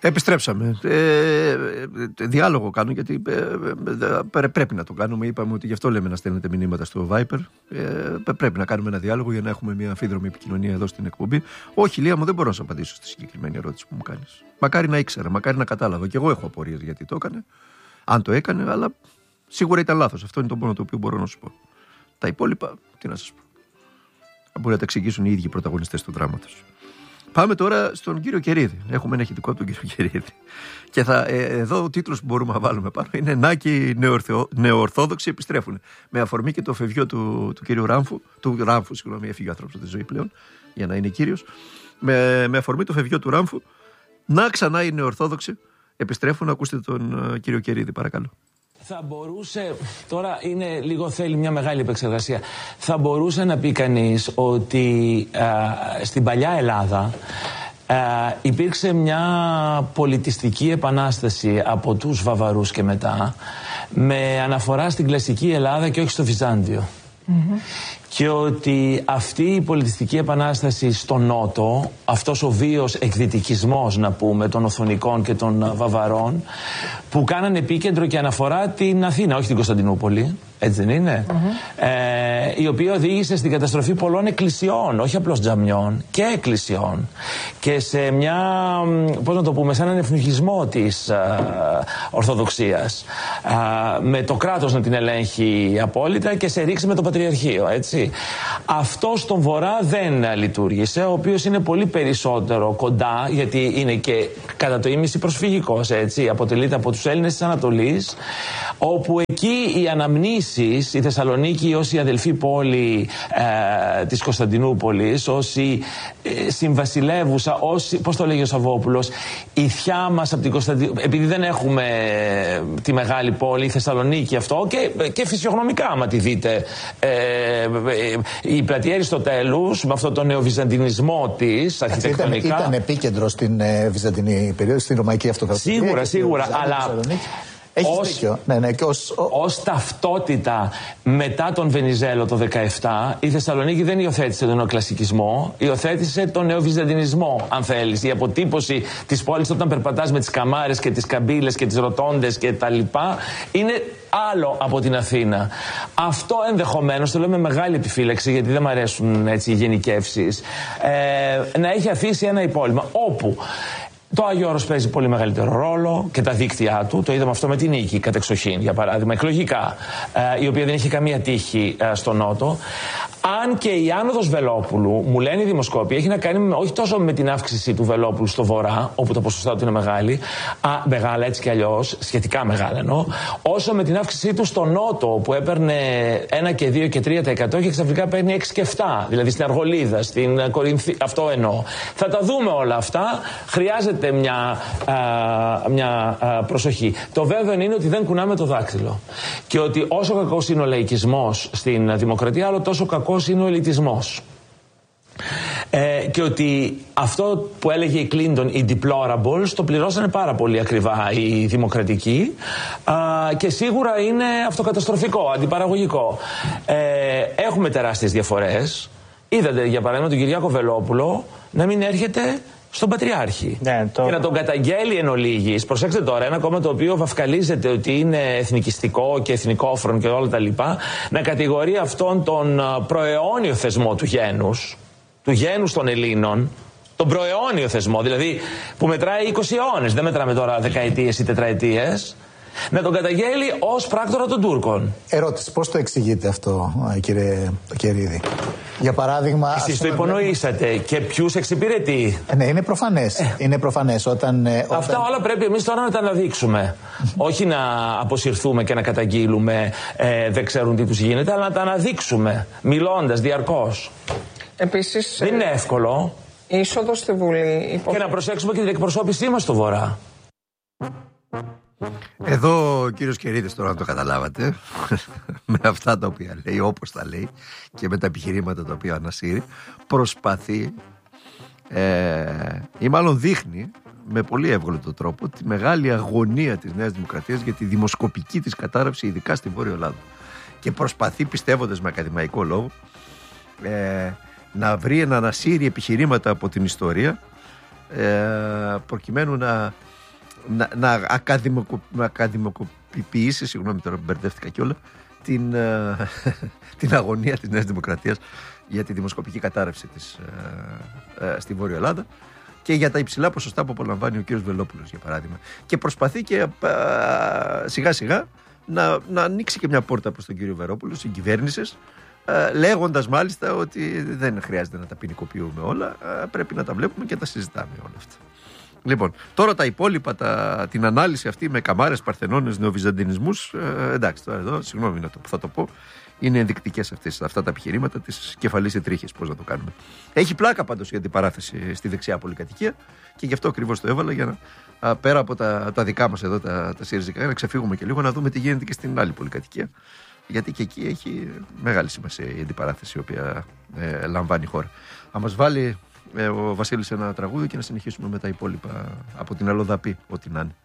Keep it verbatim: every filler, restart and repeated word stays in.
Επιστρέψαμε. Ε, διάλογο κάνω γιατί ε, ε, πρέπει να το κάνουμε. Είπαμε ότι γι' αυτό λέμε να στέλνετε μηνύματα στο Viper. Ε, πρέπει να κάνουμε ένα διάλογο για να έχουμε μια αμφίδρομη επικοινωνία εδώ στην εκπομπή. Όχι, Λία μου, δεν μπορώ να σου απαντήσω στη συγκεκριμένη ερώτηση που μου κάνεις. Μακάρι να ήξερα, μακάρι να κατάλαβα. Και εγώ έχω απορίες γιατί το έκανε. Αν το έκανε, αλλά σίγουρα ήταν λάθος. Αυτό είναι το μόνο το οποίο μπορώ να σου πω. Τα υπόλοιπα, τι να σας πω. Μπορεί να τα εξηγήσουν οι ίδιοι οι πρωταγωνιστές του δράματος. Πάμε τώρα στον κύριο Κερίδη. Έχουμε ένα ηχητικό από τον κύριο Κερίδη. Και θα, ε, εδώ ο τίτλος που μπορούμε να βάλουμε πάνω είναι «Νάκη νεοορθόδοξοι επιστρέφουν». Με αφορμή και το φευγείο του, του κύριου Ράμφου, του Ράμφου, συγγνώμη, έφυγε ο άνθρωπος από τη ζωή πλέον, για να είναι κύριος. Με, με αφορμή το φευγείο του Ράμφου, να ξανά οι νεοορθόδοξοι επιστρέφουν. Ακούστε τον uh, κύριο Κερίδη, παρακαλώ. Θα μπορούσε, τώρα είναι λίγο θέλει μια μεγάλη επεξεργασία, θα μπορούσε να πει κανείς ότι α, στην παλιά Ελλάδα α, υπήρξε μια πολιτιστική επανάσταση από τους Βαβαρούς και μετά, με αναφορά στην κλασική Ελλάδα και όχι στο Βυζάντιο. Mm-hmm. Και ότι αυτή η πολιτιστική επανάσταση στο Νότο, αυτός ο βίος εκδυτικισμός, να πούμε, των Οθωνικών και των Βαβαρών, που κάνανε επίκεντρο και αναφορά την Αθήνα, όχι την Κωνσταντινούπολη, έτσι δεν είναι, mm-hmm. ε, η οποία οδήγησε στην καταστροφή πολλών εκκλησιών, όχι απλώς τζαμιών, και εκκλησιών, και σε μια, πώς να το πούμε, σε έναν ευνοχισμό της α, Ορθοδοξίας, α, με το κράτος να την ελέγχει απόλυτα και σε ρήξη με το Πατριαρχείο, έτσι. Αυτό στον Βορρά δεν λειτουργήσε, ο οποίος είναι πολύ περισσότερο κοντά, γιατί είναι και κατά το ίμιση προσφυγικός, έτσι, αποτελείται από τους Έλληνες της Ανατολής, όπου εκεί οι αναμνήσεις, η Θεσσαλονίκη ως η αδελφή πόλη ε, της Κωνσταντινούπολης, ως η ε, συμβασιλεύουσα, ως, πώς το λέγει ο Σαββόπουλος, η θιά μας από την Κωνσταντινούπολη, επειδή δεν έχουμε ε, τη μεγάλη πόλη, η Θεσσαλονίκη αυτό, και, και φυσιογνωμικά άμα τη δείτε, ε, η πλατεία Αριστοτέλους με αυτό το νεοβυζαντινισμό της αρχιτεκτονικά. Ήταν, ήταν επίκεντρο στην ε, Βυζαντινή περίοδο, στην Ρωμαϊκή Αυτοκρατορία. Σίγουρα, σίγουρα, αλλά ως, ναι, ναι, και ως, ως ταυτότητα μετά τον Βενιζέλο το δεκαεπτά, η Θεσσαλονίκη δεν υιοθέτησε τον νεοκλασικισμό, υιοθέτησε τον νεοβυζαντινισμό, αν θέλεις. Η αποτύπωση της πόλης όταν περπατάς με τις καμάρες και τις καμπύλες και τις ρωτώντες και τα λοιπά είναι άλλο από την Αθήνα. Αυτό ενδεχομένως, το λέω με μεγάλη επιφύλαξη, γιατί δεν μου αρέσουν έτσι οι γενικεύσεις, ε, να έχει αφήσει ένα υπόλοιπο όπου το Άγιο Όρος παίζει πολύ μεγαλύτερο ρόλο και τα δίκτυά του. Το είδαμε αυτό με την Νίκη, κατεξοχήν, για παράδειγμα, εκλογικά, ε, η οποία δεν είχε καμία τύχη ε, στο Νότο. Αν και η άνοδος Βελόπουλου, μου λένε οι δημοσκόποι, έχει να κάνει με, όχι τόσο με την αύξηση του Βελόπουλου στο Βορρά, όπου τα ποσοστά του είναι μεγάλη, α, μεγάλα έτσι κι αλλιώς, σχετικά μεγάλα εννοώ, όσο με την αύξησή του στο Νότο, που έπαιρνε ένα και δύο και τρία τοις εκατό και ξαφνικά παίρνει έξι και επτά, δηλαδή στην Αργολίδα, στην Κορινθή, αυτό εννοώ. Θα τα δούμε όλα αυτά, χρειάζεται μια, α, μια α, προσοχή. Το βέβαιο είναι ότι δεν κουνάμε το δάκτυλο. Και ότι όσο κακός είναι ο λαϊκισμός στην δημοκρατία, άλλο τόσο κακός είναι ο ελιτισμός. Ε, και ότι αυτό που έλεγε η Κλίντον, οι deplorables, το πληρώσανε πάρα πολύ ακριβά οι δημοκρατικοί, α, και σίγουρα είναι αυτοκαταστροφικό, αντιπαραγωγικό. Ε, έχουμε τεράστιες διαφορές. Είδατε για παράδειγμα τον Κυριάκο Βελόπουλο να μην έρχεται στον Πατριάρχη. Ναι, το... Και να τον καταγγέλει εν ολίγης. Προσέξτε τώρα, ένα κόμμα το οποίο βαφκαλίζεται ότι είναι εθνικιστικό και εθνικόφρον και όλα τα λοιπά, να κατηγορεί αυτόν τον προαιώνιο θεσμό του γένους, του γένους των Ελλήνων, τον προαιώνιο θεσμό, δηλαδή που μετράει είκοσι αιώνες, δεν μετράμε τώρα δεκαετίες ή τετραετίες, να τον καταγγέλει ως πράκτορα των Τούρκων. Ερώτηση, πώς το εξηγείτε αυτό, κύριε Κερίδη? Για παράδειγμα... Εσείς το υπονοήσατε και ποιους εξυπηρετεί. Ε, ναι, είναι προφανές. Ε. Είναι προφανές όταν, ε, όταν... Αυτά όλα πρέπει εμείς τώρα να τα αναδείξουμε. Όχι να αποσυρθούμε και να καταγγείλουμε ε, δεν ξέρουν τι τους γίνεται, αλλά να τα αναδείξουμε, μιλώντας διαρκώς. Επίσης... Δεν είναι εύκολο. Η είσοδος στη Βουλή... Υπό... Και να προσέξουμε και την εκπροσώπησή μας στο Βορρά. Εδώ ο κύριος Κερίδης, τώρα να το καταλάβατε, με αυτά τα οποία λέει, όπως τα λέει και με τα επιχειρήματα τα οποία ανασύρει, προσπαθεί ε, ή μάλλον δείχνει με πολύ εύγλωτο τρόπο τη μεγάλη αγωνία της Νέας Δημοκρατίας για τη δημοσκοπική της κατάρρευση, ειδικά στη Βόρεια Ελλάδα, και προσπαθεί, πιστεύοντας με ακαδημαϊκό λόγο, ε, να βρει, να ανασύρει επιχειρήματα από την ιστορία, ε, προκειμένου να να, να ακαδημοκο, ακαδημοκοποιήσει, συγγνώμη τώρα μπερδεύτηκα κιόλα, την, την αγωνία της Νέας Δημοκρατίας για τη δημοσκοπική κατάρρευση της ε, ε, στη Βόρεια Ελλάδα και για τα υψηλά ποσοστά που απολαμβάνει ο κύριος Βελόπουλος, για παράδειγμα. Και προσπαθεί και ε, σιγά σιγά να, να ανοίξει και μια πόρτα προς τον κύριο Βερόπουλο, συγκυβέρνησης, ε, λέγοντας μάλιστα ότι δεν χρειάζεται να τα ποινικοποιούμε όλα, ε, πρέπει να τα βλέπουμε και τα συζητάμε όλα αυτά. Λοιπόν, τώρα τα υπόλοιπα, τα, την ανάλυση αυτή με καμάρες, παρθενώνες, νεοβυζαντινισμούς, ε, εντάξει, τώρα εδώ, συγγνώμη να το, θα το πω, είναι ενδεικτικές αυτές, αυτά τα επιχειρήματα της κεφαλής ετρίχης, πώς να το κάνουμε. Έχει πλάκα πάντως η αντιπαράθεση στη δεξιά πολυκατοικία και γι' αυτό ακριβώς το έβαλα για να, α, πέρα από τα, τα δικά μας εδώ, τα, τα ΣΥΡΙΖΑ, να ξεφύγουμε και λίγο να δούμε τι γίνεται και στην άλλη πολυκατοικία. Γιατί και εκεί έχει μεγάλη σημασία η αντιπαράθεση η οποία ε, λαμβάνει η χώρα. Θα μας βάλει ε, ο Βασίλης ένα τραγούδι και να συνεχίσουμε με τα υπόλοιπα από την Αλλοδαπή, ό,τι να είναι.